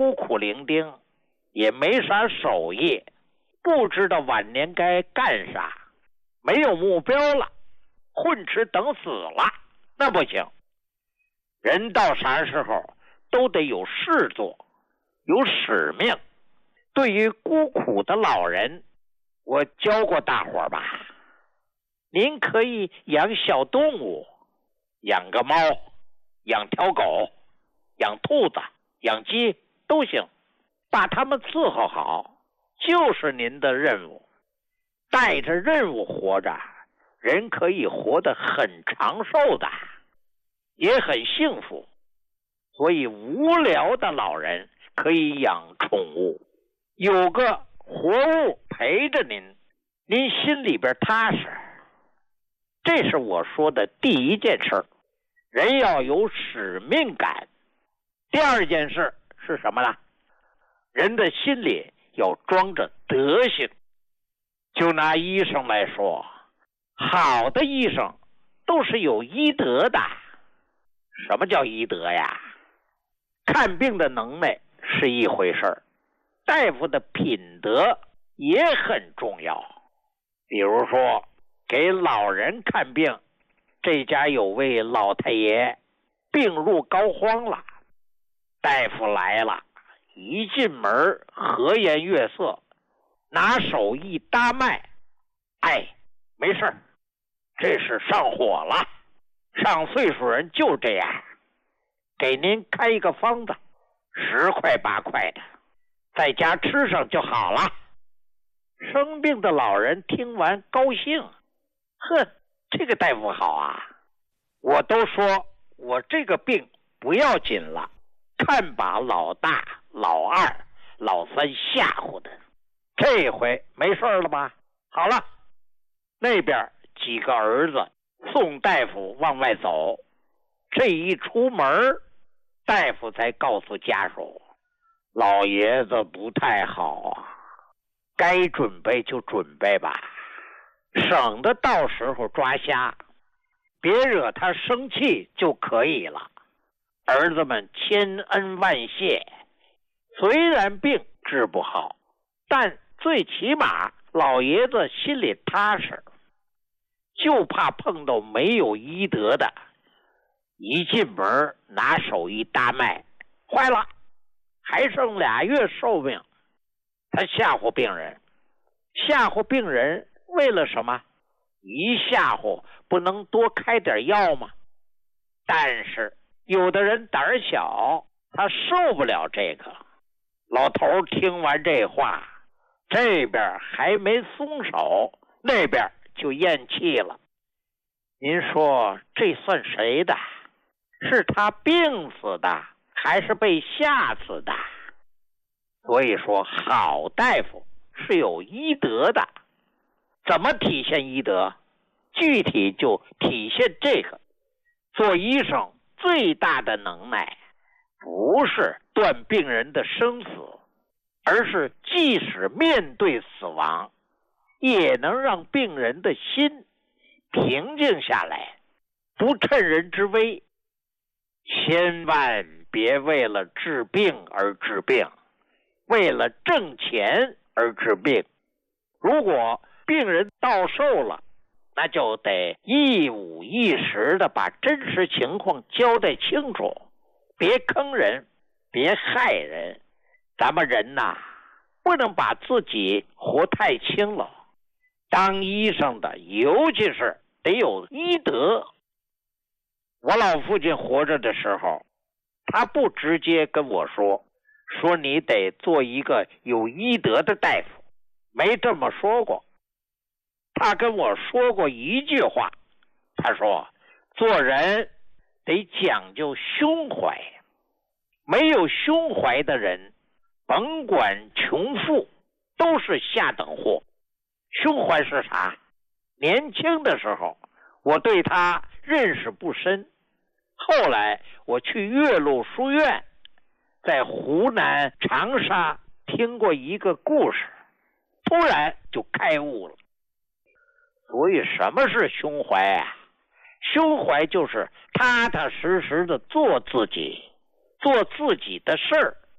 孤苦伶仃，也没啥手艺，不知道晚年该干啥，没有目标了，混吃等死了，那不行。人到啥时候都得有事做，有使命。对于孤苦的老人，我教过大伙儿吧，您可以养小动物，养个猫，养条狗，养兔子，养鸡都行，把它们伺候好就是您的任务。带着任务活着，人可以活得很长寿的，也很幸福。所以无聊的老人可以养宠物，有个活物陪着您，您心里边踏实。这是我说的第一件事，人要有使命感。第二件事是什么呢？人的心里要装着德行。就拿医生来说，好的医生都是有医德的。什么叫医德呀？看病的能耐是一回事，大夫的品德也很重要。比如说给老人看病，这家有位老太爷病入膏肓了，大夫来了，一进门和颜悦色，拿手一搭脉，哎，没事，这是上火了，上岁数人就这样，给您开一个方子，10块8块的，在家吃上就好了。生病的老人听完高兴，哼，这个大夫好啊，我都说我这个病不要紧了，看把老大老二老三吓唬的，这回没事了吧？好了，那边几个儿子送大夫往外走，这一出门，大夫才告诉家属，老爷子不太好啊，该准备就准备吧，省得到时候抓瞎，别惹他生气就可以了。儿子们千恩万谢，虽然病治不好，但最起码老爷子心里踏实，就怕碰到没有医德的，一进门拿手一搭脉，坏了，还剩2月寿命。他吓唬病人，吓唬病人为了什么？一吓唬不能多开点药吗？但是有的人胆小，他受不了这个。老头听完这话，这边还没松手，那边就咽气了。您说这算谁的？是他病死的，还是被吓死的？所以说好大夫是有医德的。怎么体现医德？具体就体现这个，做医生最大的能耐不是断病人的生死，而是即使面对死亡，也能让病人的心平静下来，不趁人之危。千万别为了治病而治病，为了挣钱而治病。如果病人到寿了，那就得一五一十的把真实情况交代清楚，别坑人，别害人。咱们人呐，不能把自己活太轻了。当医生的，尤其是得有医德。我老父亲活着的时候，他不直接跟我说你得做一个有医德的大夫，没这么说过。他跟我说过一句话，他说做人得讲究胸怀，没有胸怀的人，甭管穷富，都是下等货。胸怀是啥？年轻的时候我对他认识不深，后来我去岳麓书院，在湖南长沙听过一个故事，突然就开悟了。所以什么是胸怀啊？胸怀就是踏踏实实的做自己，做自己的事儿，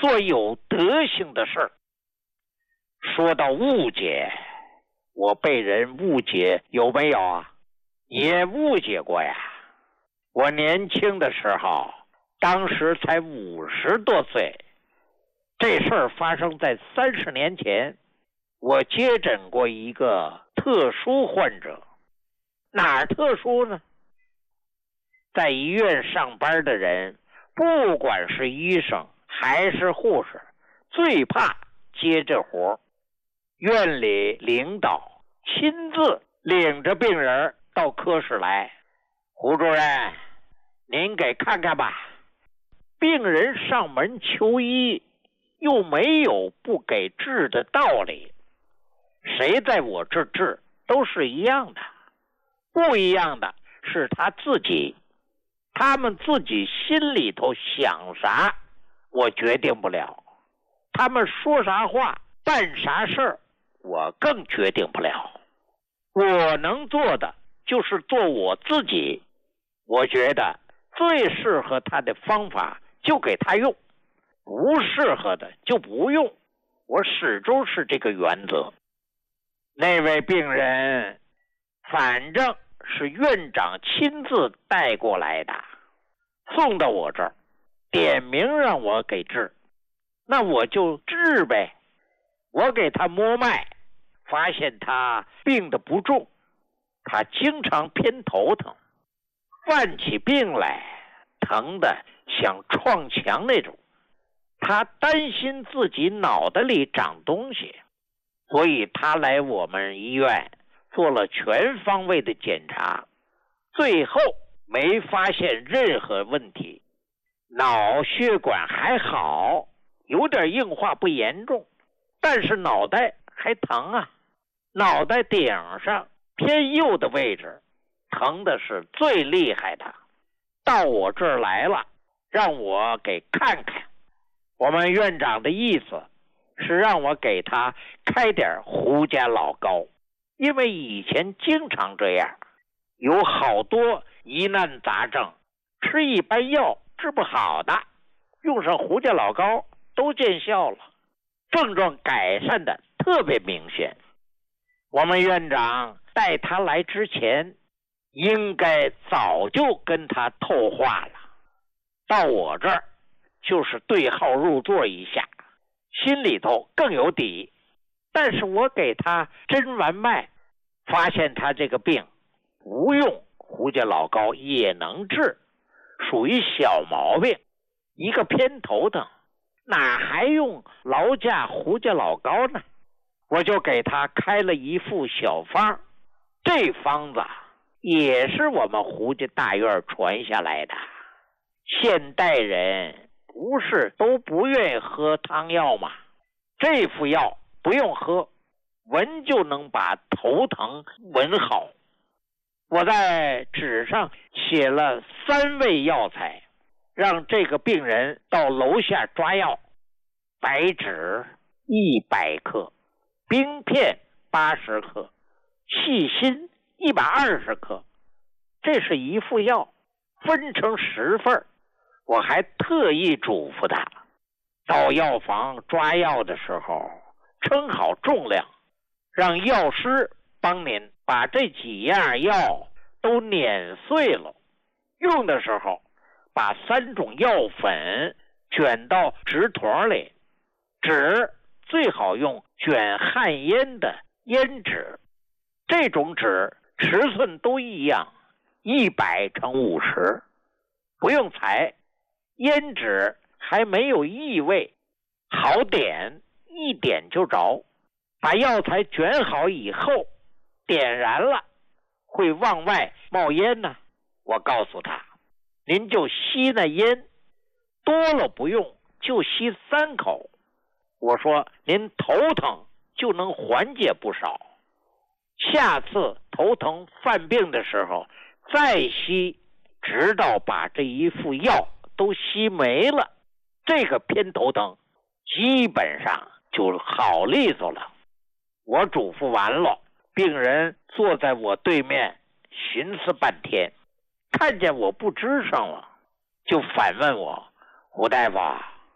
做有德行的事儿。说到误解，我被人误解有没有啊？也误解过呀。我年轻的时候，当时才50多岁，这事儿发生在30年前。我接诊过一个特殊患者。哪儿特殊呢？在医院上班的人，不管是医生还是护士，最怕接这活。院里领导亲自领着病人到科室来，胡主任，您给看看吧。病人上门求医，又没有不给治的道理，谁在我这治都是一样的，不一样的是他自己，他们自己心里头想啥，我决定不了，他们说啥话，办啥事儿，我更决定不了。我能做的就是做我自己，我觉得最适合他的方法就给他用，不适合的就不用，我始终是这个原则。那位病人反正是院长亲自带过来的，送到我这儿，点名让我给治，那我就治呗。我给他摸脉，发现他病得不重，他经常偏头疼，犯起病来疼得像撞墙那种，他担心自己脑袋里长东西，所以他来我们医院做了全方位的检查，最后没发现任何问题，脑血管还好，有点硬化不严重，但是脑袋还疼啊，脑袋顶上偏右的位置疼的是最厉害的，到我这儿来了，让我给看看。我们院长的意思是让我给他开点胡家老膏，因为以前经常这样，有好多疑难杂症，吃一般药治不好的，用上胡家老膏都见效了，症状改善的特别明显。我们院长带他来之前，应该早就跟他透话了，到我这儿就是对号入座一下，心里头更有底。但是我给他诊完脉，发现他这个病不用胡家老膏也能治，属于小毛病，一个偏头疼，哪还用劳驾胡家老膏呢？我就给他开了一副小方，这方子也是我们胡家大院传下来的。现代人不是都不愿意喝汤药吗？这副药不用喝，闻就能把头疼闻好。我在纸上写了3味药材，让这个病人到楼下抓药。白芷100克，冰片80克，细辛120克，这是一副药，分成10份。我还特意嘱咐他，到药房抓药的时候称好重量，让药师帮您把这几样药都碾碎了，用的时候把3种药粉卷到纸筒里，纸最好用卷旱烟的烟纸，这种纸尺寸都一样，100×50，不用裁，烟纸还没有异味，好点，一点就着。把药材卷好以后，点燃了会往外冒烟呢。我告诉他，您就吸那烟，多了不用，就吸3口。我说您头疼就能缓解不少，下次头疼犯病的时候再吸，直到把这一副药都吸没了，这个偏头疼基本上就好利索了。我嘱咐完了，病人坐在我对面寻思半天，看见我不吱声了，就反问我，胡大夫，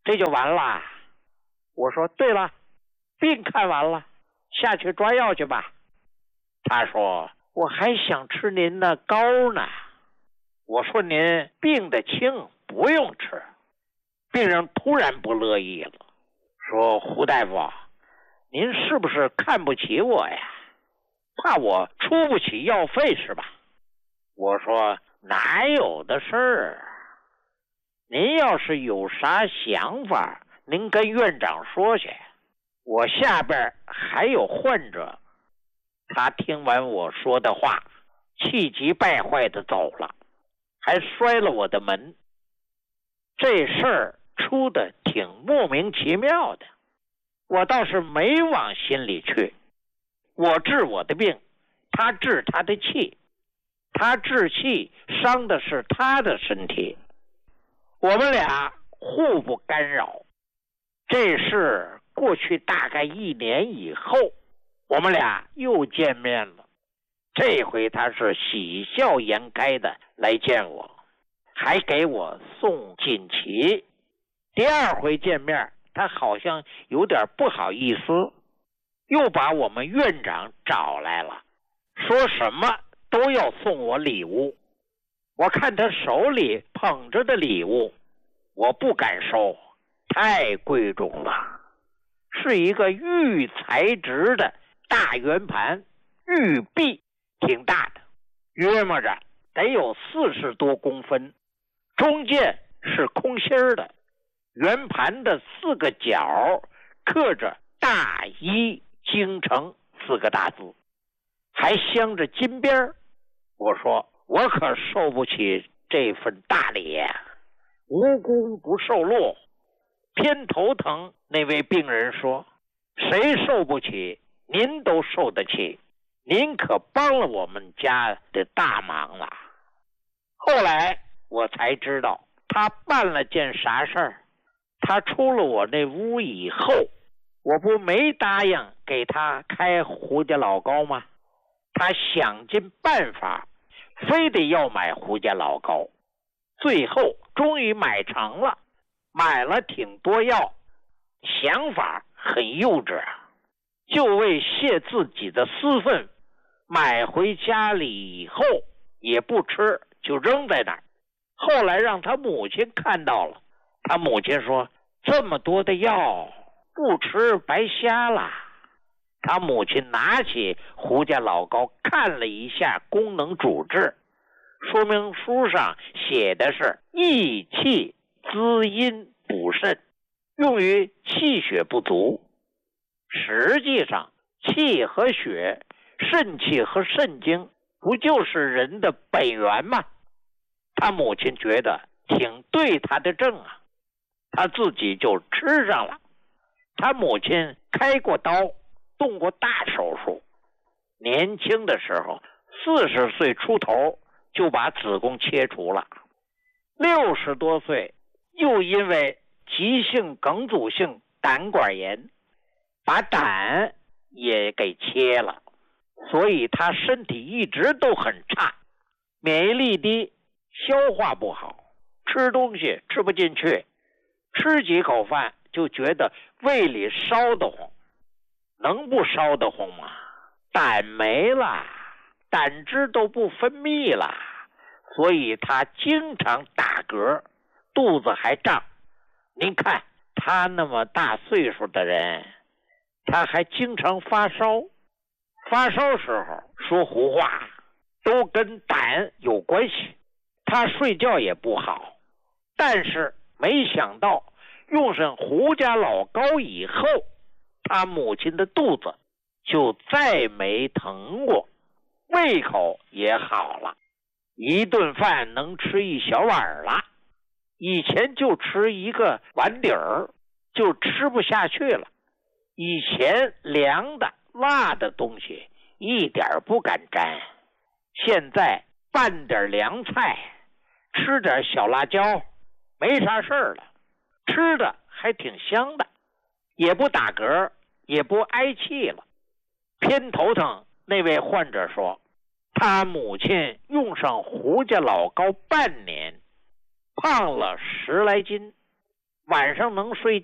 这就完了。我说对了，病看完了，下去抓药去吧。他说我还想吃您的膏呢。我说您病得轻，不用吃。病人突然不乐意了，说胡大夫，您是不是看不起我呀？怕我出不起药费是吧？我说哪有的事儿，您要是有啥想法，您跟院长说去，我下边还有患者。他听完我说的话，气急败坏的走了，还摔了我的门。这事儿出的挺莫名其妙的，我倒是没往心里去。我治我的病，他治他的气，他治气伤的是他的身体，我们俩互不干扰。这事过去大概1年以后，我们俩又见面了。这回他是喜笑颜开的来见我，还给我送锦旗。第2回见面，他好像有点不好意思，又把我们院长找来了，说什么都要送我礼物。我看他手里捧着的礼物，我不敢收，太贵重了，是一个玉材质的大圆盘，玉璧，挺大的，约摸着得有40多公分，中间是空心的，圆盘的4个角刻着大医京城4个大字，还镶着金边。我说我可受不起这份大礼呀，无功不受禄。偏头疼那位病人说，谁受不起，您都受得起，您可帮了我们家的大忙了。后来我才知道他办了件啥事儿。他出了我那屋以后，我不没答应给他开胡家老膏吗？他想尽办法，非得要买胡家老膏，最后终于买成了，买了挺多药，想法很幼稚，就为泄自己的私愤，买回家里以后也不吃，就扔在那儿。后来让他母亲看到了，他母亲说这么多的药不吃白瞎了。他母亲拿起胡家老膏看了一下功能主治，说明书上写的是益气滋阴补肾，用于气血不足。实际上气和血，肾气和肾精不就是人的本源吗？他母亲觉得挺对他的症啊，他自己就吃上了。他母亲开过刀，动过大手术，年轻的时候40岁出头就把子宫切除了，60多岁又因为急性梗阻性胆管炎把胆也给切了，所以他身体一直都很差，免疫力低，消化不好，吃东西吃不进去，吃几口饭就觉得胃里烧得慌。能不烧得慌吗？胆没了，胆汁都不分泌了，所以他经常打嗝，肚子还胀。您看他那么大岁数的人，他还经常发烧，发烧时候说胡话，都跟胆有关系。他睡觉也不好，但是没想到用上胡家老膏以后，他母亲的肚子就再没疼过，胃口也好了，一顿饭能吃1小碗了，以前就吃1个碗底儿就吃不下去了。以前凉的辣的东西一点不敢沾，现在拌点凉菜，吃点小辣椒，没啥事儿了，吃的还挺香的，也不打嗝，也不挨气了。偏头疼那位患者说，他母亲用上胡家老膏半年，胖了10来斤， 晚上能睡